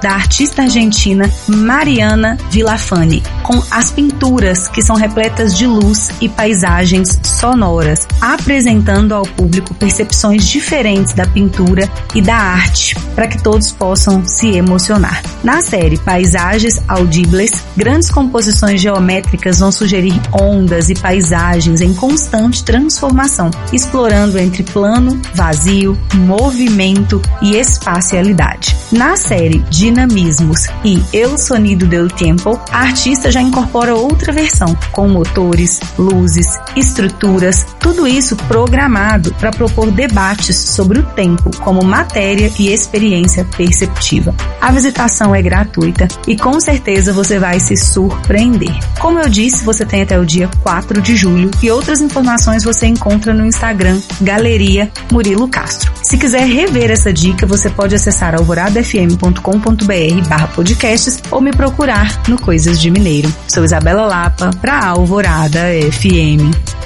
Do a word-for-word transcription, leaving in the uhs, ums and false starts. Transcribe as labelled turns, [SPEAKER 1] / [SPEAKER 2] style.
[SPEAKER 1] da artista argentina Mariana Villafani, com as pinturas que são repletas de luz e paisagens sonoras, apresentando ao público percepções diferentes da pintura e da arte, para que todos possam se emocionar. Na série Paisagens Audíveis, grandes composições geométricas vão sugerir ondas e paisagens em constante transformação, explorando entre plano, vazio, movimento e espacialidade. Na série Dinamismos e El Sonido del Tiempo, a artista já incorpora outra versão, com motores, luzes, estruturas, tudo isso programado para propor debates sobre o tempo como matéria e experiência perceptiva. A visitação é gratuita e com certeza você vai se surpreender. Como eu disse, você tem até o dia quatro de julho e outras informações você encontra no Instagram Galeria Murilo Castro. Se quiser rever essa dica, você pode acessar alvorada f m ponto com ponto b r barra podcasts ou me procurar no Coisas de Mineiro. Sou Isabela Lapa para Alvorada F M.